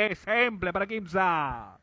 simple para Quimsa.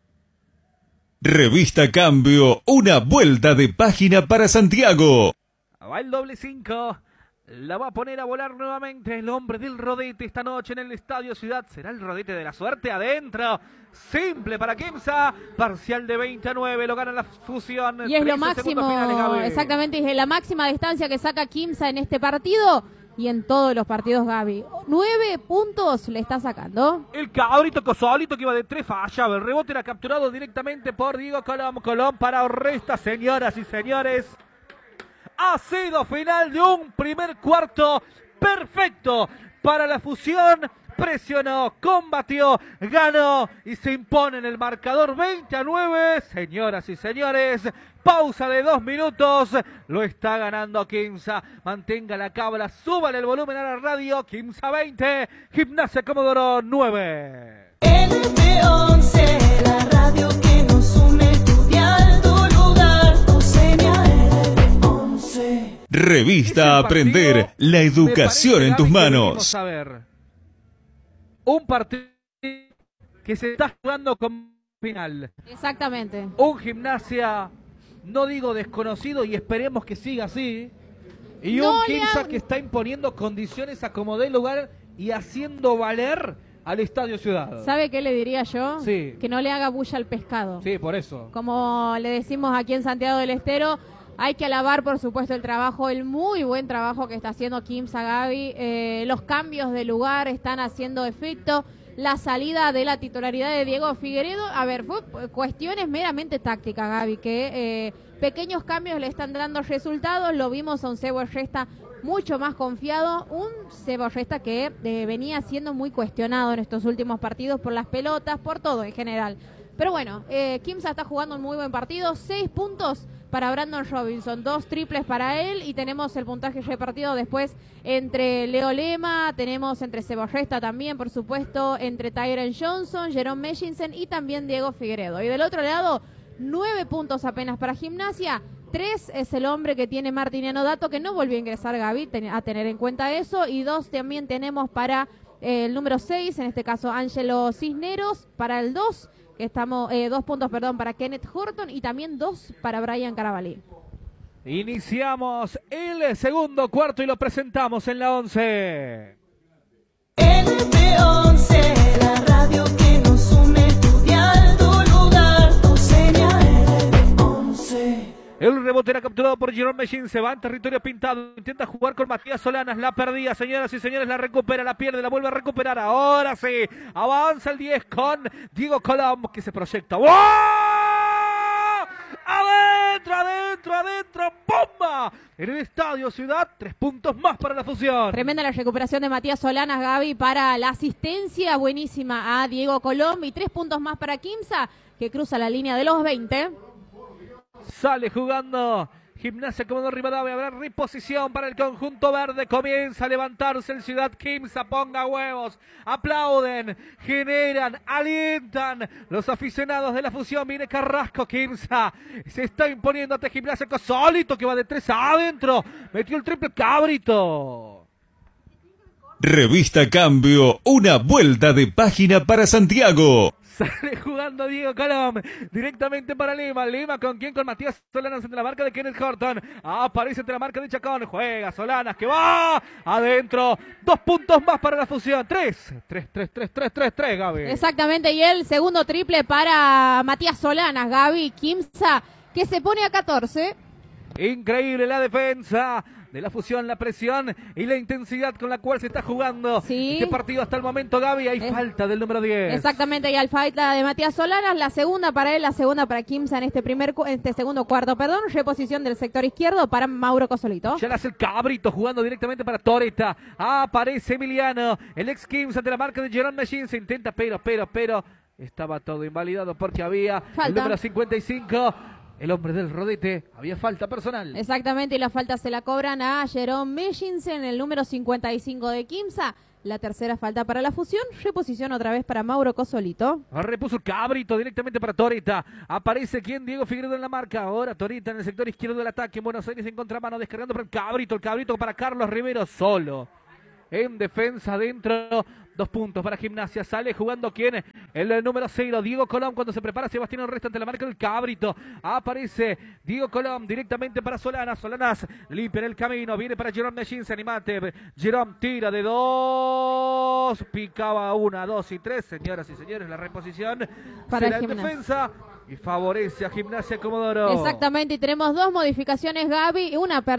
Revista Cambio, una vuelta de página para Santiago. Va el doble 5. La va a poner a volar nuevamente el hombre del rodete esta noche en el Estadio Ciudad. ¿Será el rodete de la suerte? Adentro. Simple para Quimsa. Parcial de 20-9. Lo gana la fusión. Y es lo máximo. Finales, exactamente. Es la máxima distancia que saca Quimsa en este partido. Y en todos los partidos, Gaby. 9 puntos le está sacando. El cabrito Cosolito que iba de 3 fallaba. El rebote era capturado directamente por Diego Colom. Colom para Orresta, señoras y señores. Ha sido final de un primer cuarto perfecto para la fusión. Presionó, combatió, ganó y se impone en el marcador 20-9. Señoras y señores, pausa de 2 minutos. Lo está ganando Quimsa. Mantenga la cábala, súbale el volumen a la radio. Quimsa 20, Gimnasia Comodoro 9. LB11, la radio que nos une, tu dial, tu lugar, tu señal. LB11. Revista Aprender, la educación en tus manos. A ver. Un partido que se está jugando con final. Exactamente. Un Gimnasia, no digo desconocido y esperemos que siga así. Y no un Quimsa que está imponiendo condiciones a como dé lugar y haciendo valer al Estadio Ciudad. ¿Sabe qué le diría yo? Sí. Que no le haga bulla al pescado. Sí, por eso. Como le decimos aquí en Santiago del Estero, hay que alabar, por supuesto, el trabajo, el muy buen trabajo que está haciendo Quimsa, Gaby. Los cambios de lugar están haciendo efecto. La salida de la titularidad de Diego Figueredo, a ver, fue cuestiones meramente tácticas, Gaby, que pequeños cambios le están dando resultados. Lo vimos a un Sebo Resta mucho más confiado, un Sebo Resta que venía siendo muy cuestionado en estos últimos partidos por las pelotas, por todo en general. Pero bueno, Quimsa está jugando un muy buen partido, 6 puntos para Brandon Robinson, 2 triples para él y tenemos el puntaje repartido después entre Leo Lema, tenemos entre Sebo Resta también, por supuesto, entre Tyron Johnson, Jerome Meshinsen y también Diego Figueredo. Y del otro lado, 9 puntos apenas para Gimnasia, 3 es el hombre que tiene Martiniano Dato, que no volvió a ingresar, Gaby, a tener en cuenta eso, y 2 también tenemos para el número 6, en este caso Ángelo Cisneros, para el 2, que estamos 2 puntos, perdón, para Kenneth Horton y también 2 para Brian Carabalí. Iniciamos el segundo cuarto y lo presentamos en la 11. LB11, la radio que nos une, tu dial, tu lugar, tu señal. LB11. El rebote era capturado por Jerome Mejin, se va en territorio pintado, intenta jugar con Matías Solanas, la perdía, señoras y señores, la recupera, la pierde, la vuelve a recuperar, ahora sí, avanza el 10 con Diego Colom, que se proyecta, ¡wow! ¡Adentro, adentro, adentro! ¡Bomba! En el Estadio Ciudad, 3 puntos más para la fusión. Tremenda la recuperación de Matías Solanas, Gaby, para la asistencia buenísima a Diego Colom y 3 puntos más para Quimsa, que cruza la línea de los 20. Sale jugando Gimnasia Comodoro Rivadavia, habrá reposición para el conjunto verde, comienza a levantarse el Ciudad Quimsa, ponga huevos, aplauden, generan, alientan los aficionados de la fusión, viene Carrasco, Quimsa, se está imponiendo ante Gimnasia Cosolito que va de 3 adentro, metió el triple Cabrito. Revista Cambio, una vuelta de página para Santiago. Sale jugando Diego Colom, directamente para Lima. Lima con quién, con Matías Solanas entre la marca de Kenneth Horton. Aparece entre la marca de Chacón. Juega Solanas que va adentro. 2 puntos más para la fusión. 3, Gaby. Exactamente, y el segundo triple para Matías Solanas, Gaby. Quimsa que se pone a 14. Increíble la defensa de la fusión, la presión y la intensidad con la cual se está jugando este partido hasta el momento, Gaby. Hay falta del número 10. Exactamente, y hay falta de Matías Solanas, la segunda para él, la segunda para Quimsa en este segundo cuarto, reposición del sector izquierdo para Mauro Cosolito. Ya le hace el Cabrito jugando directamente para Toreta. Aparece Emiliano, el ex Quimsa de la marca de Jerome Mejin, se intenta, pero estaba todo invalidado porque había falta. El número 55. El hombre del rodete, había falta personal. Exactamente, y la falta se la cobran a Jerome Meshinsen, el número 55 de Quimsa. La tercera falta para la fusión, reposición otra vez para Mauro Cosolito. Repuso el Cabrito directamente para Torita. Aparece quien, Diego Figueredo en la marca. Ahora Torita en el sector izquierdo del ataque. En Buenos Aires en contramano, descargando para el Cabrito para Carlos Rivero solo. En defensa adentro 2 puntos para Gimnasia. Sale jugando ¿quién? El número 0, Diego Colom. Cuando se prepara Sebastián Orresta ante la marca del Cabrito. Aparece Diego Colom directamente para Solanas. Solanas limpia en el camino. Viene para Jerome Mejins. Animate. Jerome tira de 2. Picaba 1, 2 y 3. Señoras y señores, la reposición para será en defensa. Y favorece a Gimnasia Comodoro. Exactamente, y tenemos 2 modificaciones, Gaby.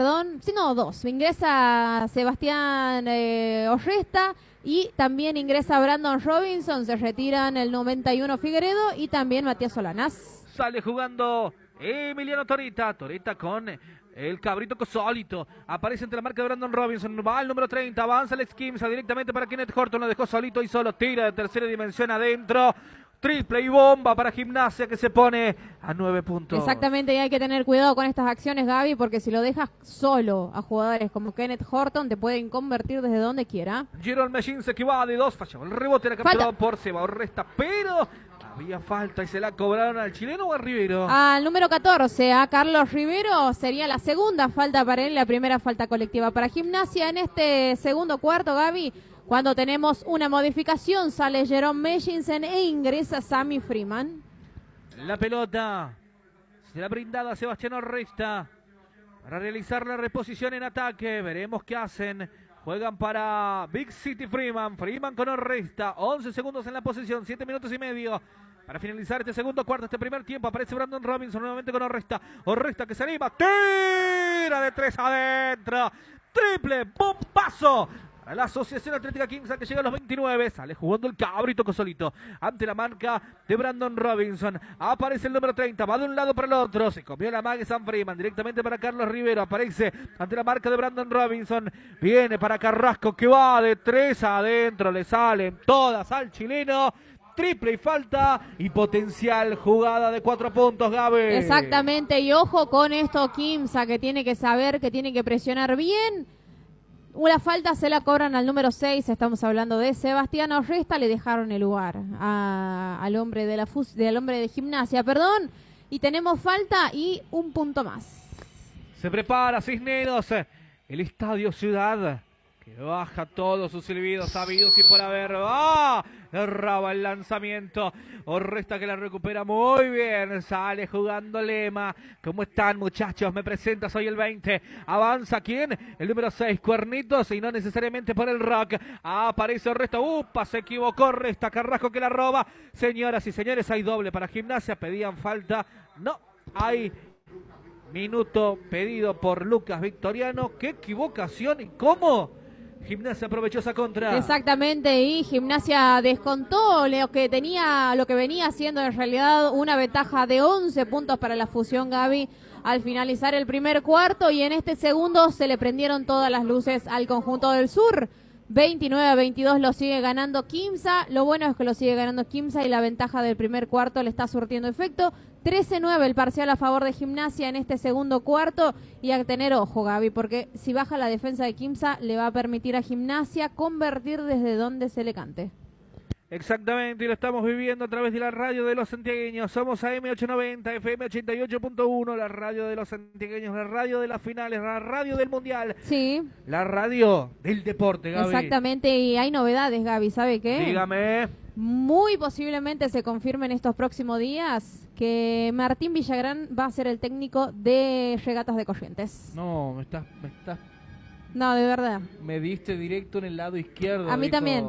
Dos. Ingresa Sebastián Orresta y también ingresa Brandon Robinson. Se retiran el 91 Figueredo y también Matías Solanas. Sale jugando Emiliano Torita. Torita con el Cabrito solito. Aparece entre la marca de Brandon Robinson. Va al número 30. Avanza Alex Kimsa directamente para Kenneth Horton. Lo dejó solito y solo. Tira de tercera dimensión adentro. Triple y bomba para Gimnasia que se pone a 9 puntos. Exactamente, y hay que tener cuidado con estas acciones, Gaby, porque si lo dejas solo a jugadores como Kenneth Horton, te pueden convertir desde donde quiera. Jerome Mejins que va de 2, falló el rebote, era capturado por Seba Orresta, pero había falta y se la cobraron al chileno o al Rivero. Al número 14, a Carlos Rivero, sería la segunda falta para él, la primera falta colectiva para Gimnasia. En este segundo cuarto, Gaby, cuando tenemos una modificación, sale Jerome Mejinsen e ingresa Sammy Freeman. La pelota será brindada a Sebastián Orresta para realizar la reposición en ataque. Veremos qué hacen. Juegan para Big City Freeman. Freeman con Orresta. 11 segundos en la posesión, 7 minutos y medio. Para finalizar este segundo cuarto, este primer tiempo, aparece Brandon Robinson nuevamente con Orresta. Orresta que se anima. Tira de 3 adentro. Triple bombazo para la Asociación Atlética Quimsa que llega a los 29. Sale jugando el Cabrito solito ante la marca de Brandon Robinson. Aparece el número 30. Va de un lado para el otro. Se comió la mague San Freeman. Directamente para Carlos Rivero. Aparece ante la marca de Brandon Robinson. Viene para Carrasco que va de 3 adentro. Le salen todas al chileno. Triple y falta y potencial jugada de 4 puntos, Gaby. Exactamente. Y ojo con esto, Quimsa, que tiene que saber que tiene que presionar bien. Una falta se la cobran al número 6, estamos hablando de Sebastián Orresta, le dejaron el lugar al hombre del hombre de Gimnasia, perdón, y tenemos falta y un punto más. Se prepara Cisneros, el Estadio Ciudad, que baja todos sus silbidos sabidos y por haber. ¡Ah! Erraba el lanzamiento. Orresta que la recupera muy bien. Sale jugando Lema. ¿Cómo están, muchachos? Me presenta, soy el 20. Avanza, ¿quién? El número 6, Cuernitos, y no necesariamente por el rock. Aparece Orresta. ¡Upa! Se equivocó Orresta. Carrasco que la roba. Señoras y señores, hay doble para Gimnasia. Pedían falta. No, hay minuto pedido por Lucas Victoriano. ¡Qué equivocación! ¿Y cómo? Gimnasia aprovechó esa contra. Exactamente, y Gimnasia descontó lo que venía haciendo en realidad una ventaja de 11 puntos para la fusión, Gaby, al finalizar el primer cuarto, y en este segundo se le prendieron todas las luces al conjunto del sur. 29-22 lo sigue ganando Quimsa. Lo bueno es que lo sigue ganando Quimsa y la ventaja del primer cuarto le está surtiendo efecto. 13-9 el parcial a favor de Gimnasia en este segundo cuarto, y a tener ojo, Gaby, porque si baja la defensa de Quimsa le va a permitir a Gimnasia convertir desde donde se le cante. Exactamente, y lo estamos viviendo a través de la radio de los santiagueños. Somos AM890, FM 88.1, la radio de los santiagueños, la radio de las finales, la radio del mundial. Sí. La radio del deporte, Gaby. Exactamente, y hay novedades, Gaby, ¿sabe qué? Dígame. Muy posiblemente se confirme en estos próximos días que Martín Villagrán va a ser el técnico de Regatas de Corrientes. No, me estás... No, de verdad. Me diste directo en el lado izquierdo. A mí también.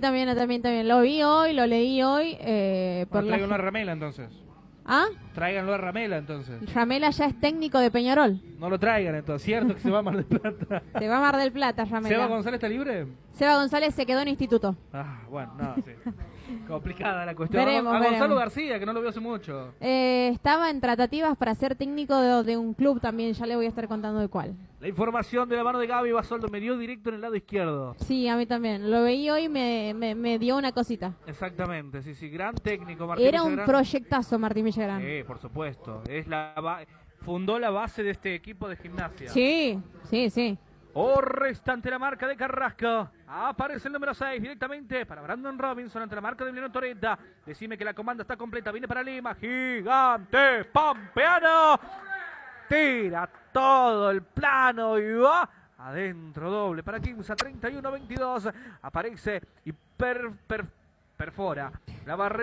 Lo vi hoy, lo leí hoy. Tráiganlo a Ramela entonces. ¿Ah? Tráiganlo a Ramela entonces. Ramela ya es técnico de Peñarol. No lo traigan entonces, ¿cierto que se va a Mar del Plata? Se va a Mar del Plata, Ramela. ¿Seba González está libre? Seba González se quedó en instituto. Ah, bueno, no, sí. Complicada la cuestión. Veremos. Gonzalo García, que no lo veo hace mucho. Estaba en tratativas para ser técnico de un club también, ya le voy a estar contando de cuál. La información de la mano de Gaby Basoldo me dio directo en el lado izquierdo. Sí, a mí también. Lo veí hoy y me dio una cosita. Exactamente, sí, gran técnico Martín Era Villagrán. Un proyectazo Martín Villagrán. Sí, por supuesto. Fundó la base de este equipo de Gimnasia. Sí. Orresta ante la marca de Carrasco. Aparece el número 6 directamente para Brandon Robinson ante la marca de Emiliano Torreta. Decime que la comanda está completa. Viene para Lima. Gigante Pampeano. Tira todo el plano y va adentro, doble para Quimsa. 31-22. Aparece y perfora la barrera